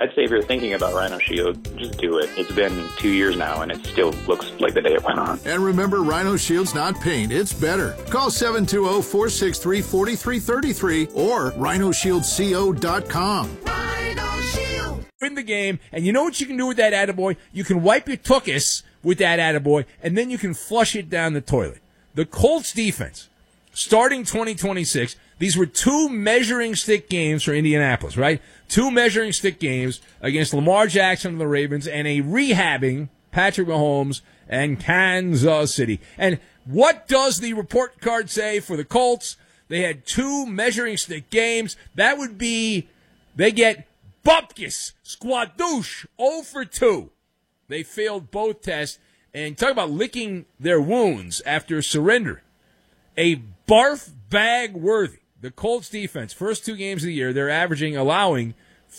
I'd say if you're thinking about Rhino Shield, just do it. It's been 2 years now, and it still looks like the day it went on. And remember, Rhino Shield's not paint, it's better. Call 720-463-4333 or rhinoshieldco.com. Rhino Shield. In the game, and you know what you can do with that attaboy? You can wipe your tuchus with that attaboy, and then you can flush it down the toilet. The Colts defense, starting 2026, these were 2 measuring stick games for Indianapolis, right? 2 measuring stick games against Lamar Jackson and the Ravens and a rehabbing Patrick Mahomes and Kansas City. And what does the report card say for the Colts? They had 2 measuring stick games. That would be, they get bupkis, squadouche, 0 for 2. They failed both tests. And talk about licking their wounds after surrender. A barf bag worthy. The Colts defense, first 2 games of the year, they're allowing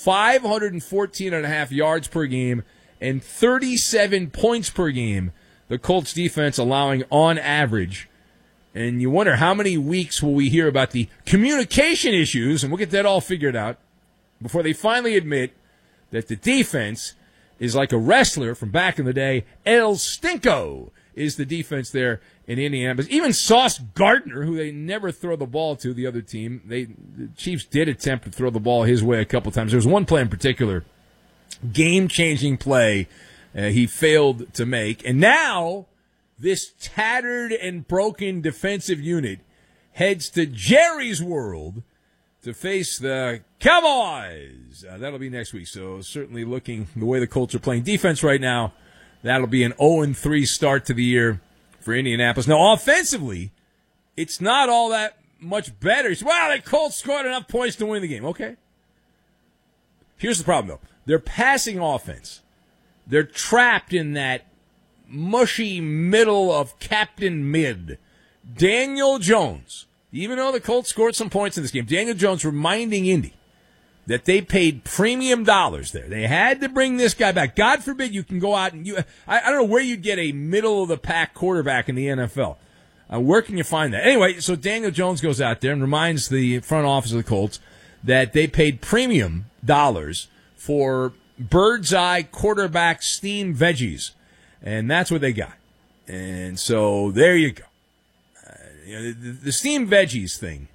514.5 yards per game and 37 points per game. The Colts defense allowing on average. And you wonder how many weeks will we hear about the communication issues, and we'll get that all figured out, before they finally admit that the defense is like a wrestler from back in the day. El Stinko is the defense there in Indianapolis. Even Sauce Gardner, who they never throw the ball to, the other team, the Chiefs did attempt to throw the ball his way a couple times. There was one play in particular, game-changing play, he failed to make. And now this tattered and broken defensive unit heads to Jerry's World to face the Cowboys. That'll be next week. So certainly looking the way the Colts are playing defense right now, that'll be an 0-3 start to the year for Indianapolis. Now, offensively, it's not all that much better. You say, well, the Colts scored enough points to win the game. Okay. Here's the problem, though. Their passing offense, they're trapped in that mushy middle of Captain Mid. Daniel Jones, even though the Colts scored some points in this game, Daniel Jones reminding Indy that they paid premium dollars there. They had to bring this guy back. God forbid you can go out and I don't know where you'd get a middle-of-the-pack quarterback in the NFL. Where can you find that? Anyway, so Daniel Jones goes out there and reminds the front office of the Colts that they paid premium dollars for bird's-eye quarterback steamed veggies. And that's what they got. And so there you go. The steamed veggies thing,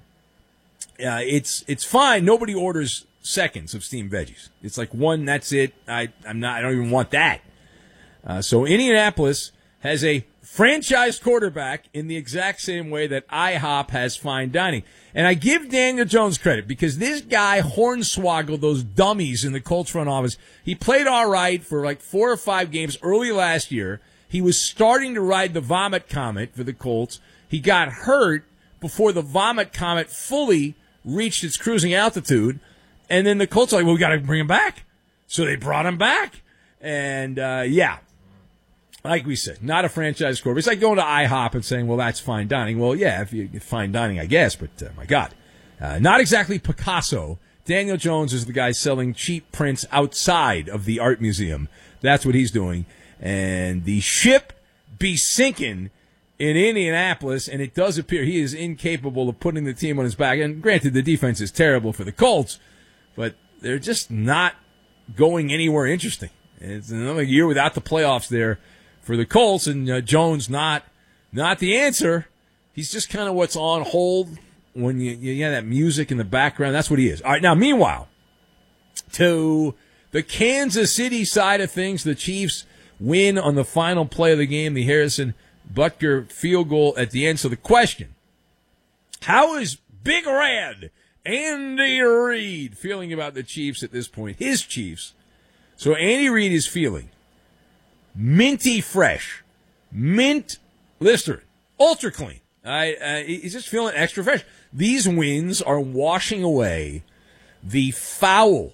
it's fine. Nobody orders seconds of steamed veggies. It's like one, that's it. I don't even want that. So Indianapolis has a franchise quarterback in the exact same way that IHOP has fine dining. And I give Daniel Jones credit because this guy hornswoggled those dummies in the Colts front office. He played all right for like 4 or 5 games early last year. He was starting to ride the vomit comet for the Colts. He got hurt before the vomit comet fully reached its cruising altitude. And then the Colts are like, well, we got to bring him back. So they brought him back. And, like we said, not a franchise quarterback. It's like going to IHOP and saying, well, that's fine dining. Well, yeah, if you get fine dining, I guess. But, my God, not exactly Picasso. Daniel Jones is the guy selling cheap prints outside of the art museum. That's what he's doing. And the ship be sinking in Indianapolis, and it does appear he is incapable of putting the team on his back. And granted, the defense is terrible for the Colts, but they're just not going anywhere interesting. It's another year without the playoffs there for the Colts, and Jones not the answer. He's just kind of what's on hold when you have that music in the background. That's what he is. All right, now, meanwhile, to the Kansas City side of things, the Chiefs win on the final play of the game, the Harrison Butker field goal at the end. So the question, how is Big Red Andy Reid feeling about the Chiefs at this point? His Chiefs. So Andy Reid is feeling minty fresh, mint Listerine, ultra clean. He's just feeling extra fresh. These wins are washing away the foul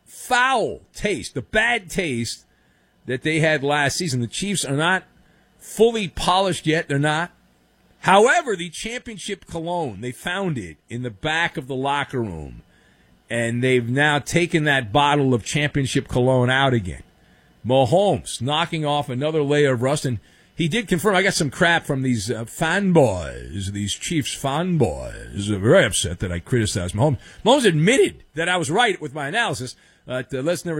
taste, the bad taste that they had last season. The Chiefs are not fully polished yet. They're not. However, the championship cologne, they found it in the back of the locker room, and they've now taken that bottle of championship cologne out again. Mahomes knocking off another layer of rust, and he did confirm. I got some crap from these fanboys, these Chiefs fanboys. They're very upset that I criticized Mahomes. Mahomes admitted that I was right with my analysis. Let's never